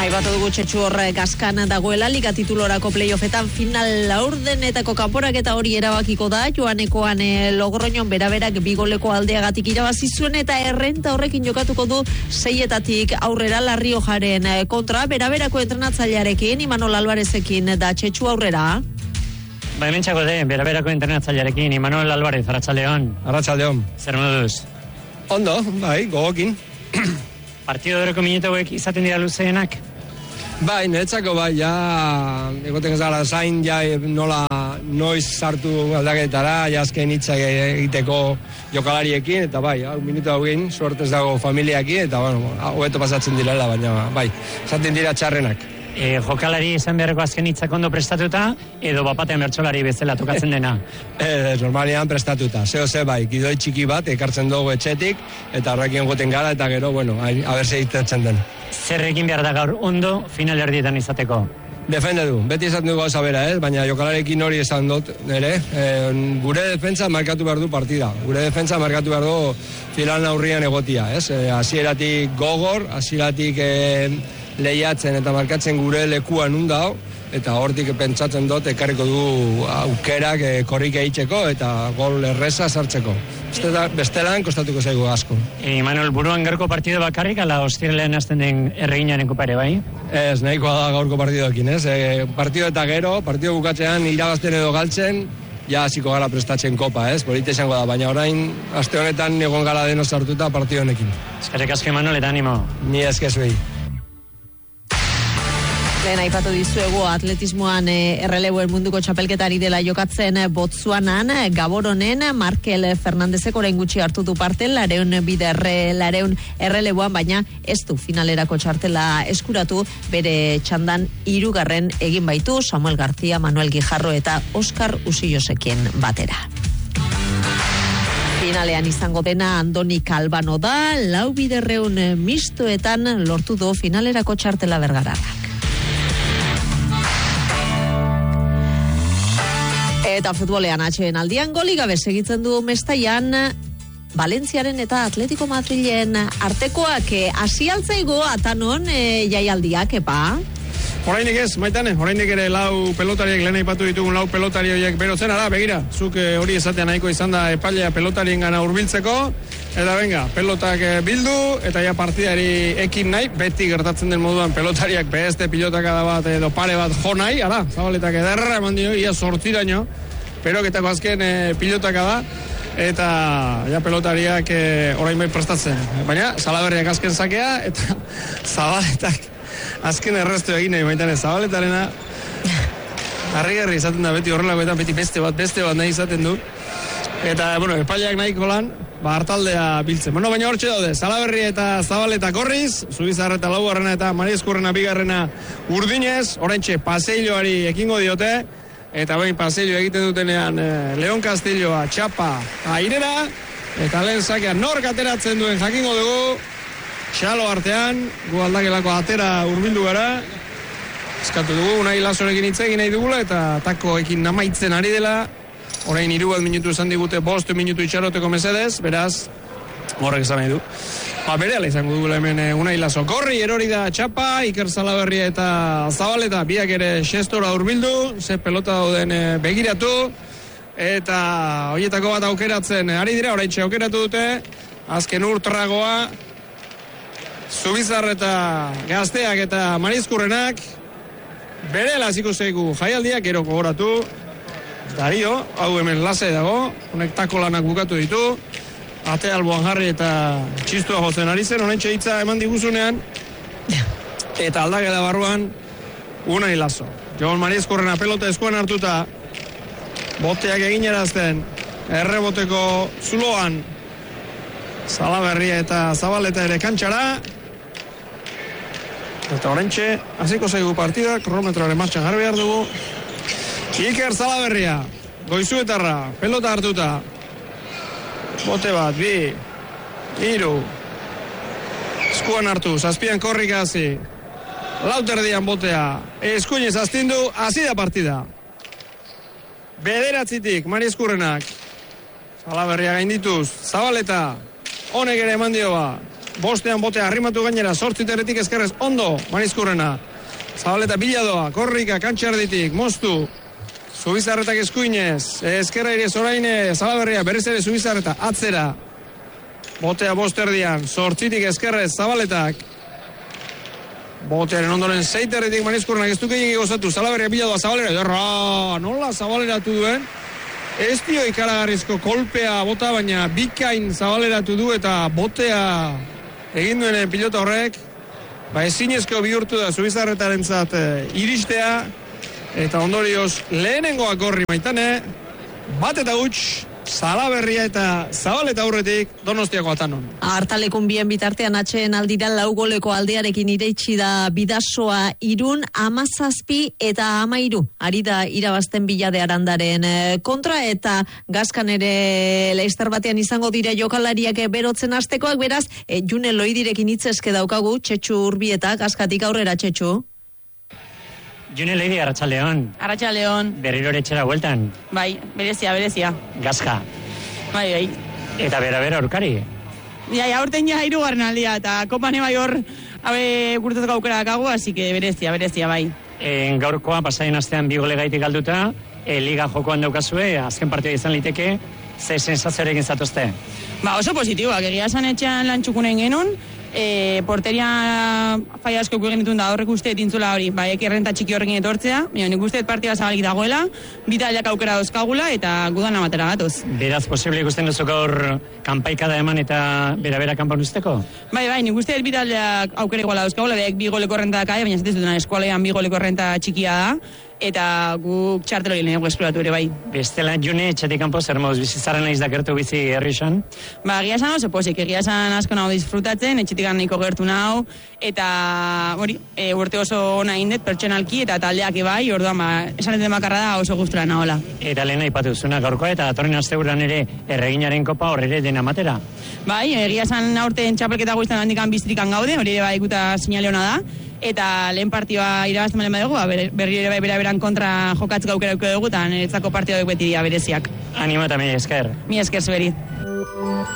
Aibatu dugu Txetxu horre gaskan dagoela liga titulorako playoffetan final laurdenetako kanporaketa hori erabakiko da. Joanekoan Logroñon beraberak bigoleko aldeagatik irabazi zuen eta errenta horrekin jokatuko du 6etatik aurrera La Riojaren kontra. Beraberako entrenatzailearekin Imanol Alvarezekin da Txetxu aurrera. Ba, hemen txako de, beraberako entrenatzailearekin Imanol Alvarez, Arratsaldeon. Arratsaldeon. Zer moduz? Ondo, bai, gogokin. Partido doreko minutu hauek izaten dira luzeenak? Bai, niretzako bai, ja, egoten ez gara zain, ja, nola noiz sartu aldaketara, ja azken hitzak egiteko jokalariekin, eta bai, minutu hauein, suertez dago familiakin, eta bueno, hobeto pasatzen direla, baina bai, esaten dira txarrenak. Jokalari izan beharreko azken hitzak ondo prestatuta, edo bapatean bertsolari bezala tokatzen dena? Normalian prestatuta, ze bai, gidoi txiki bat, ekartzen dugu etxetik, eta horrekin goten gara, eta gero, bueno, aberse egiten den. Zer egin behar da gaur ondo final erdietan izateko? Defende du, beti esaten dugu gauza bera, baina jokalarekin hori esan dut, nire, gure defentsa markatu behar du partida, gure defentsa markatu behar du final aurrian egotia, hasieratik gogor, hasieratik lehiatzen eta markatzen gure lekuan undao, eta hortik pentsatzen dut ekarriko du aukerak korrik egiteko eta gol erreza sartzeko. Bestelan kostatuko zaigu asko. Imanol, buruan gaurko partido bakarrik, ala ostiralean hasten den erreginaren kopare, bai? Ez, nahikoa da gaurko partidoekin, partido eta gero, partido bukatzean irabazten edo galtzen, ja hasiko gara prestatzen kopa, polita izango da, baina orain aste honetan egon gara deno sartuta partido honekin. Eskerrik asko Imanol eta animo. Ni eskezuei. Lehen aipatu dizuegu atletismoan erreleboen munduko txapelketari dela jokatzen Botsuanan, Gaboronen Markel Fernandezek orain gutxi hartu du parte lareun erreleboan, baina ez du finalerako txartela eskuratu, bere txandan 3. egin baitu Samuel García, Manuel Guijarro eta Oskar Usillosekin batera. Finalean izango dena Andoni Kalbano da, 4 biderreun mistoetan lortu du finalerako txartela bergararrak. Eta futbolean atxeen aldian goli gabe segitzen du Mestaian Valentziaren eta Atletico Madrilen artekoak hasi altzaigo atanon jaialdiak, epa? Horainik ez, Maitane, horainik ere 4 pelotariek lehen aipatu ditugun 4 pelotari horiek berotzen ara, begira, zuk hori esatean nahiko izan da epailea pelotarien gana hurbiltzeko, eta venga, pelotak bildu, eta ja partidari ekin nahi, beti gertatzen den moduan pelotariak beste pilotakada bat edo pare bat jo nahi, ara, Zabaletak ederra eman dio, ia 8 peroketako azken pilotakada, eta ja pelotariak orain bai prestatzen. Baina, Salaberriak azken sakea, eta Zabaletak azken errestu egin nahi, Maitane, Zabaletarena harri-gerri izaten da beti horrelakoetan, beti beste bat nahi izaten du. Eta, bueno, epaileak nahiko lan, hartaldea biltzen. Bueno, baina hortxe daude, Salaberri eta Zabaleta korriz, Zubizarra eta 4. eta Marieskurrena 2. urdinez, oraintxe paseiloari ekingo diote, eta bain paseilo egiten dutenean Leon Castilloa txapa airera, eta lehen sakean nork ateratzen duen jakingo dugu, Xalo artean, gu aldakelako atera hurbildu gara, eskatu dugu, Unai Lazorekin hitz egin nahi dugula, eta takoekin namaitzen ari dela, orain 3 minutu esan digute, 5 minutu itxaroteko mesedez, beraz, horrek esan nahi du. Berehala izango dugula hemen Unai Lazo. Korri erori da txapa, Iker Salaberria eta Zabaleta, biak ere xestora hurbildu, ze pelota dauden begiratu, eta horietako bat aukeratzen ari dira, oraintxe aukeratu dute, azken urtragoa, Zubizar eta Gazteak eta Marizkurrenak, berehala ziko zeigu jaialdiak, gero gogoratu, Dario, hau hemen lasai dago, honek tako lanak bukatu ditu, ate alboan jarri eta txistua jotzen ari zen, honen txeitza eman diguzunean, eta aldaketa barruan, Unai Lazo. Jon Marizkurrena pelota eskuan hartuta, boteak egin erazten, erreboteko zuloan, Salaberria eta Zabaleta ere kantxara, eta horrentxe, hasiko zaigu partida, kronometroaren martxan jarri behar dugu. Iker Salaberria, Goizuetarra, pelota hartuta, bote bat, 2, 3, eskuan hartu, zazpian korrik hasi, lauterdian botea, eskuinez astindu, hasi da partida. 9 Marieskurrenak, Salaberria gaindituz, Zabaleta, honek ere eman dio ba, bostean botea arrimatu gainera, 8 terretik ezkerrez, ondo, Marizkurrena. Zabaleta biladoa, korrika, kantxarditik, moztu. Zubizarretak eskuinez, ezkerra ere zoraine, Salaberria, berriz ere Zubizarreta, atzera. Botea bosterdian, 8tik ezkerrez, Zabaletak. Botearen ondoren 6 terretik Marizkurrenak ez duke egin gozatu, Salaberria biladoa, Zabalera, derra, nola Zabaleratu duen. Ez dio ikaragarrizko kolpea bota, baina bikain Zabaleratu du eta botea egin duen pilota horrek, ezinezko bihurtu da Zubizarretarentzat iristea, eta ondorioz lehenengoa gorri Maitane, bat eta huts, Salaberria eta Zabaleta aurretik Donostiako Atanon. Hartalekun bien bitartean atxeen aldira 4 goleko aldearekin ireitsi da Bidasoa Irun 17 eta 13. Ari da irabazten Bilade Arandaren kontra eta Gaskan ere Leister batean izango dira jokalariak berotzen hastekoak, beraz June Loidirekin hitz eske daukagu Txetxu Urbieta, Gaskatik aurrera Txetxu. June Loidi, Arratsaldeon. Arratsaldeon. Berriro etxera bueltan. Bai, berezia. Gaska. Bai. Eta bera aurkari. Ja, aurten ja 3. aldia eta kopane bai hor gurtatzeko aukera dakagu, así que berezia bai. Gaurkoa pasaien astean 2 gole gaitik galduta, liga jokoan daukazue, azken partida izan liteke, ze sensazioarekin zatozte? Oso positiboak, egia esan etxean lan txukunen genuen, porteria faia asko egin dituen da horrek uste etintzula hori, errenta txiki horrekin etortzea, nik uste partida zabalik dagoela, bitaleak aukera dauzkagula eta gudan amatera gatoz. Beraz, posible ikusten duzu gaur kanpaikada eman eta bera kanpan usteko? Bai, nik uste bitaleak aukera iguala dauzkagula, 2 goleko errenta dakai, baina zatez dutena eskualean 2 goleko errenta txikia da, eta guk txartelo lehenago esploratu ere bai. Bestela, June, etxetik kanpo zer moduz bizitzaren nahiz da gertu bizi herri esan? Egia esan oso posik, egia esan asko nago disfrutatzen, etxetik nahiko gertu nahu, eta urte oso ona indet, pertsonalki eta taldeak ebai, orduan esan eten bakarra da oso gustura nahola. Eta lehen aipatu zuna gaurkoa eta datorren asteburuan ere erreginaren kopa horre dena matera? Bai, egia esan aurten txapelketa guztan handikan biztrikan gaude, hori ere bai ikuta sinale hona da, eta lehen partioa irabazten balen badugu, berri ere bai bera-beran kontra jokatzeko aukera dugu, eta niretzako partioak beti dira bereziak. Animo eta mi esker. Mi esker zuberi.